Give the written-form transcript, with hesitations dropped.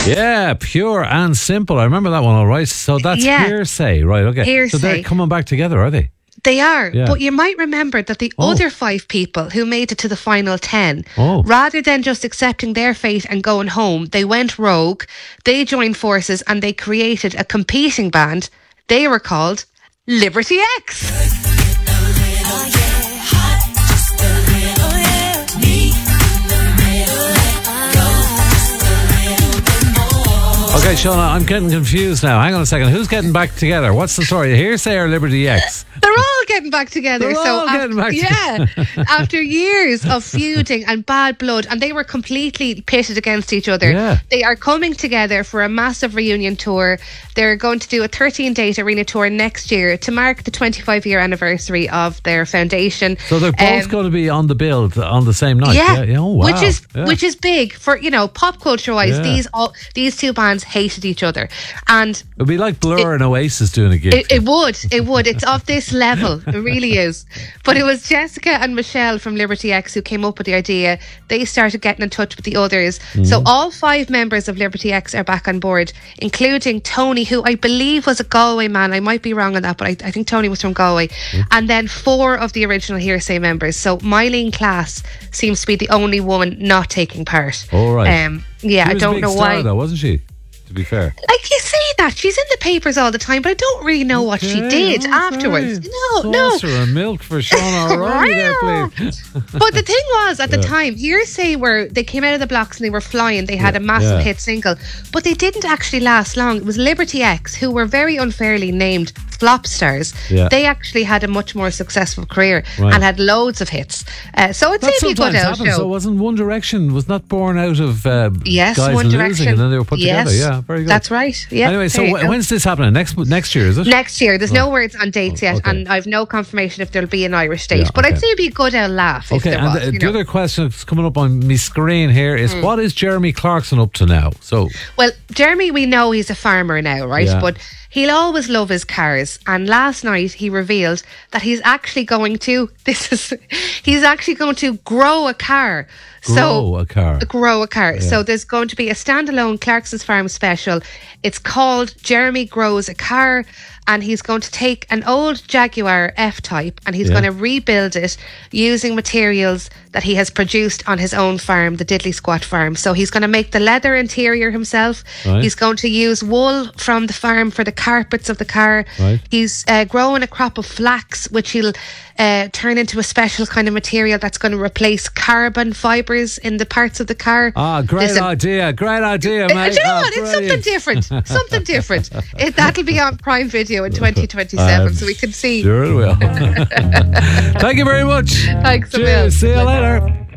Yeah, Pure and Simple. I remember that one all right. So that's Hearsay. Right, okay. Hearsay. So they're coming back together, are they? They are, Yeah. but you might remember that the other 5 people who made it to the final 10, Oh. rather than just accepting their fate and going home, they went rogue, they joined forces and they created a competing band. They were called Liberty X. Okay, Shona, I'm getting confused now. Hang on a second. Who's getting back together? What's the story? Hearsay or Liberty X? They're all getting back together. After years of feuding and bad blood, and they were completely pitted against each other. Yeah. They are coming together for a massive reunion tour. They're going to do a 13-date arena tour next year to mark the 25-year anniversary of their foundation. So they're both going to be on the bill on the same night. Yeah. Oh, wow. Which is big for, pop culture wise. Yeah. These two bands hated each other, and it'd be like Blur and Oasis doing a gig. It would. It's of this level. It really is. But it was Jessica and Michelle from Liberty X who came up with the idea. They started getting in touch with the others. So all 5 members of Liberty X are back on board, including Tony, who I believe was a Galway man. I might be wrong on that, but I think Tony was from Galway. And then 4 of the original Hearsay members. So Mylene Class seems to be the only woman not taking part. All right. I don't know why. She was a big star though, wasn't she? To be fair. Like you say that, she's in the papers all the time, but I don't really know what she did afterwards. Right. Saucer and milk for Shona O'Reilly there, please. But the thing was, at the time, Hearsay they came out of the blocks and they were flying. They had a massive hit single, but they didn't actually last long. It was Liberty X, who were very unfairly named flop stars. They actually had a much more successful career and had loads of hits. So it's a good out show. So wasn't One Direction, was not born out of yes, guys One losing Direction. and then they were put together? Yeah, very good. That's right. Yeah. Anyway, so when's this happening? Next year, is it? Next year. There's no words on dates yet, and I've no confirmation if there'll be an Irish date. But I'd say it'd be a good laugh. Okay, and the other question that's coming up on my screen here is what is Jeremy Clarkson up to now? So, well, Jeremy, we know he's a farmer now, right? Yeah. But he'll always love his cars. And last night he revealed that he's actually going to grow a car. Grow a car. Yeah. So there's going to be a standalone Clarkson's Farm special. It's called Jeremy Grows a Car, and he's going to take an old Jaguar F-Type and he's going to rebuild it using materials that he has produced on his own farm, the Diddley Squat farm. So he's going to make the leather interior himself. Right. He's going to use wool from the farm for the carpets of the car. Right. He's growing a crop of flax, which he'll turn into a special kind of material that's going to replace carbon fibres in the parts of the car. Great idea, mate. Do you know what? It's something different. That'll be on Prime Video in 2027, so we can see. Sure it will. Thank you very much. Thanks a million. See you later.